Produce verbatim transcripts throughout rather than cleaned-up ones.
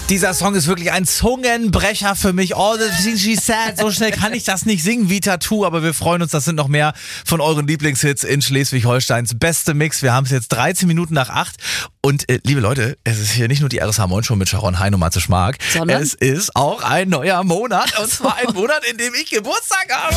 Dieser Song ist wirklich ein Zungenbrecher für mich. All the things she said. So schnell kann ich das nicht singen wie Tattoo, aber wir freuen uns, das sind noch mehr von euren Lieblingshits in Schleswig-Holsteins beste Mix. Wir haben es jetzt dreizehn Minuten nach acht und äh, liebe Leute, es ist hier nicht nur die R S H Moin Show mit Sharon Hein und Matze Schmark, sondern es ist auch ein neuer Monat und zwar ein Monat, in dem ich Geburtstag habe.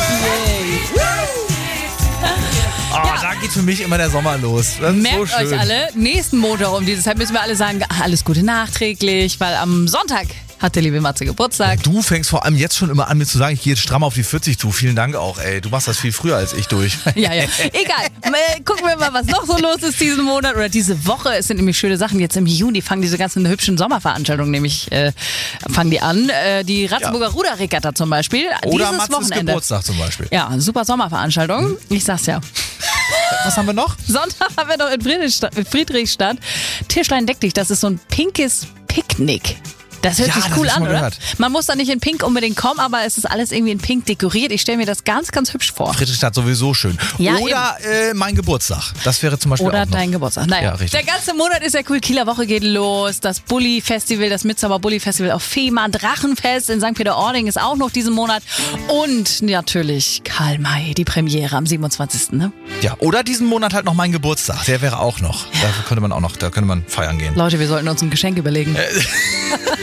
Oh, ja. Da geht für mich immer der Sommer los. Das ist Merkt so schön. euch alle, nächsten Montag um diese Zeit müssen wir alle sagen, alles Gute nachträglich, weil am Sonntag hat der liebe Matze Geburtstag. Du fängst vor allem jetzt schon immer an, mir zu sagen, ich gehe jetzt stramm auf die vierzig zu. Vielen Dank auch, ey. Du machst das viel früher als ich durch. Ja, ja. Egal. Äh, gucken wir mal, was noch so los ist diesen Monat oder diese Woche. Es sind nämlich schöne Sachen. Jetzt im Juni fangen diese ganzen hübschen Sommerveranstaltungen nämlich äh, fangen die an. Äh, die Ratzeburger ja. Ruderregatta zum Beispiel. Oder dieses Matzes Wochenende. Geburtstag zum Beispiel. Ja, super Sommerveranstaltung. Ich sag's ja. Was haben wir noch? Sonntag haben wir noch in Friedrichstadt, Friedrichstadt Tischlein deck dich. Das ist so ein pinkes Picknick. Das hört Ja, sich das cool hab ich an, mal oder? gehört. Man muss da nicht in Pink unbedingt kommen, aber es ist alles irgendwie in Pink dekoriert. Ich stelle mir das ganz, ganz hübsch vor. Friedrichstadt sowieso schön. Ja, Oder äh, mein Geburtstag. Das wäre zum Beispiel Oder auch noch. dein Geburtstag. Naja, Ja, richtig. der ganze Monat ist ja cool. Kieler Woche geht los. Das Bulli-Festival, das Midsummer Bulli-Festival auf Fehmarn. Drachenfest in Sankt Peter-Ording ist auch noch diesen Monat. Und natürlich Karl May, die Premiere am siebenundzwanzigsten Ne? Ja, oder diesen Monat halt noch mein Geburtstag. Der wäre auch noch. Da könnte man auch noch, da könnte man feiern gehen. Leute, wir sollten uns ein Geschenk überlegen.